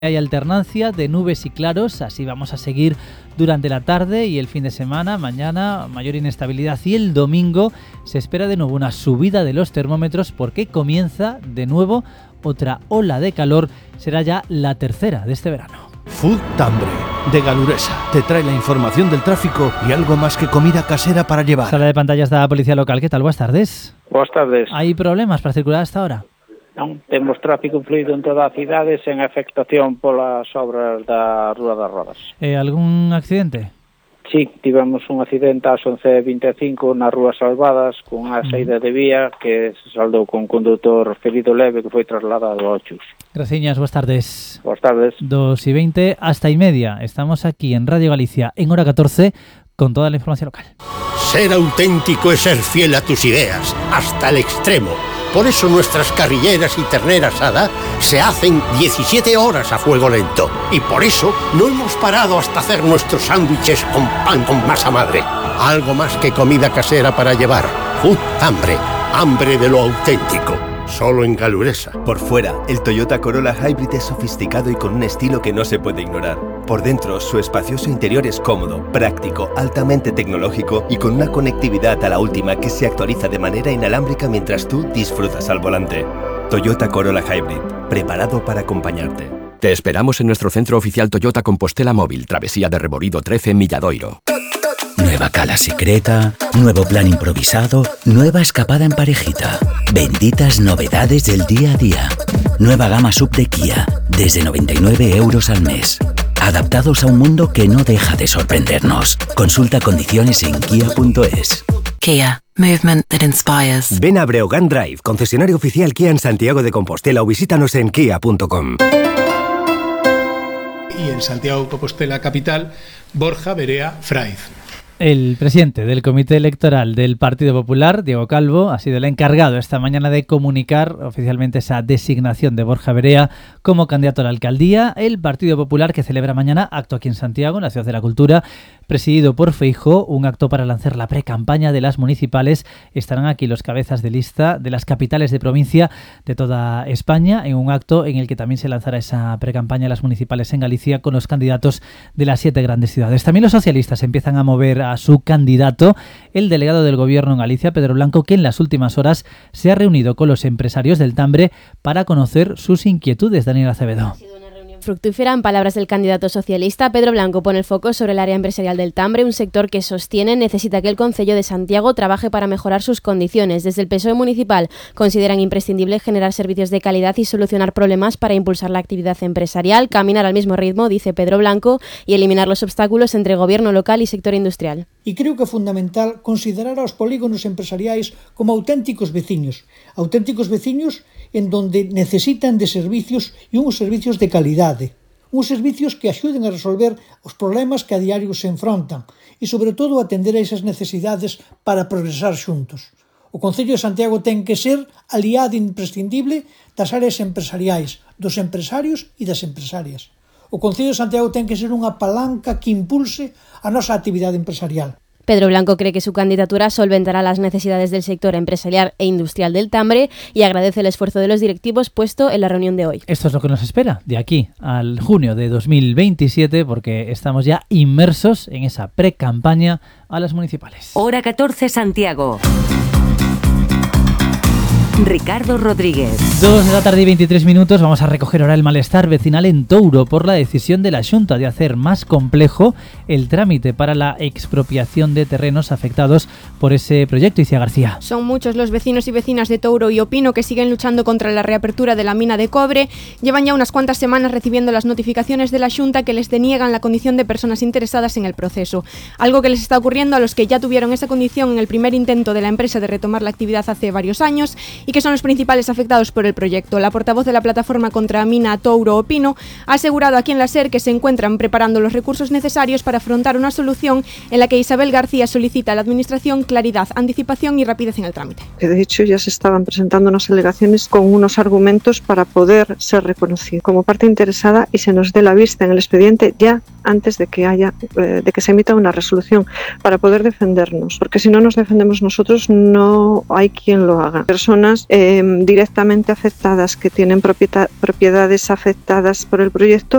Hay alternancia de nubes y claros, así vamos a seguir durante la tarde y el fin de semana. Mañana mayor inestabilidad y el domingo se espera de nuevo una subida de los termómetros porque comienza de nuevo otra ola de calor. Será ya la tercera de este verano. Food Tambre, de Galuresa, te trae la información del tráfico y algo más que comida casera para llevar. Sala de pantallas da Policía Local. ¿Qué tal? Buenas tardes. Boas tardes. ¿Hay problemas para circular hasta ahora? Non, temos tráfico fluido en toda a cidade sen afectación polas obras da Rúa das Rodas. ¿Algún accidente? Sí, tivemos un accidente ás 11:25 na Rúa Salvadas con unha saída de vía que se saldou con un condutor ferido leve que foi trasladado ao Chus. Gracias, buenas tardes. Boas tardes. 2:20 hasta y media. Estamos aquí en Radio Galicia en hora 14 con toda la información local. Ser auténtico es ser fiel a tus ideas, hasta el extremo. Por eso nuestras carrilleras y ternera asada se hacen 17 horas a fuego lento. Y por eso no hemos parado hasta hacer nuestros sándwiches con pan con masa madre. Algo más que comida casera para llevar. Food Tambre, hambre de lo auténtico. Solo en Galuresa. Por fuera, el Toyota Corolla Hybrid es sofisticado y con un estilo que no se puede ignorar. Por dentro, su espacioso interior es cómodo, práctico, altamente tecnológico y con una conectividad a la última que se actualiza de manera inalámbrica mientras tú disfrutas al volante. Toyota Corolla Hybrid, preparado para acompañarte. Te esperamos en nuestro centro oficial Toyota Compostela Móvil, Travesía de Reborido 13 en Milladoiro. Nueva cala secreta, nuevo plan improvisado, nueva escapada en parejita. Benditas novedades del día a día. Nueva gama sub de Kia, desde 99 euros al mes. Adaptados a un mundo que no deja de sorprendernos. Consulta condiciones en kia.es. Kia, movement that inspires. Ven a Breogán Drive, concesionario oficial Kia en Santiago de Compostela o visítanos en kia.com. Y en Santiago de Compostela capital, Borja Verea Fraiz. El presidente del Comité Electoral del Partido Popular, Diego Calvo, ha sido el encargado esta mañana de comunicar oficialmente esa designación de Borja Verea como candidato a la alcaldía. El Partido Popular que celebra mañana acto aquí en Santiago, en la Ciudad de la Cultura, presidido por Feijóo, un acto para lanzar la precampaña de las municipales. Estarán aquí los cabezas de lista de las capitales de provincia de toda España, en un acto en el que también se lanzará esa precampaña de las municipales en Galicia con los candidatos de las 7 grandes ciudades. También los socialistas empiezan a mover a su candidato, el delegado del Gobierno en Galicia, Pedro Blanco, que en las últimas horas se ha reunido con los empresarios del Tambre para conocer sus inquietudes. Daniel Acevedo. Fructífera, en palabras del candidato socialista, Pedro Blanco pone el foco sobre el área empresarial del Tambre, un sector que sostiene necesita que el Concello de Santiago trabaje para mejorar sus condiciones. Desde el PSOE municipal consideran imprescindible generar servicios de calidad y solucionar problemas para impulsar la actividad empresarial, caminar al mismo ritmo, dice Pedro Blanco, y eliminar los obstáculos entre gobierno local y sector industrial. E creo que é fundamental considerar aos polígonos empresariais como auténticos veciños en donde necesitan de servicios e uns servicios de calidade, uns servicios que axuden a resolver os problemas que a diario se enfrontan e, sobre todo, atender a esas necesidades para progresar xuntos. O Concello de Santiago ten que ser aliado imprescindible das áreas empresariais, dos empresarios e das empresarias. O Concello de Santiago ten que ser unha palanca que impulse a nosa actividade empresarial. Pedro Blanco cree que su candidatura solventará las necesidades del sector empresarial e industrial del Tambre y agradece el esfuerzo de los directivos puesto en la reunión de hoy. Esto es lo que nos espera de aquí al junio de 2027 porque estamos ya inmersos en esa pre-campaña a las municipales. Hora 14 Santiago. Ricardo Rodríguez. 2 de la tarde y 23 minutos. Vamos a recoger ahora el malestar vecinal en Touro por la decisión de la Xunta de hacer más complejo el trámite para la expropiación de terrenos afectados por ese proyecto. Isia García. Son muchos los vecinos y vecinas de Touro y Opino que siguen luchando contra la reapertura de la mina de cobre. Llevan ya unas cuantas semanas recibiendo las notificaciones de la Xunta que les deniegan la condición de personas interesadas en el proceso. Algo que les está ocurriendo a los que ya tuvieron esa condición en el primer intento de la empresa de retomar la actividad hace varios años y que son los principales afectados por el proyecto. La portavoz de la plataforma contra Mina Touro Opino ha asegurado aquí en la SER que se encuentran preparando los recursos necesarios para afrontar una solución en la que Isabel García solicita a la Administración claridad, anticipación y rapidez en el trámite. De hecho, ya se estaban presentando unas alegaciones con unos argumentos para poder ser reconocido como parte interesada y se nos dé la vista en el expediente ya antes de que se emita una resolución para poder defendernos, porque si no nos defendemos nosotros no hay quien lo haga. Personas directamente afectadas que tienen propiedades afectadas por el proyecto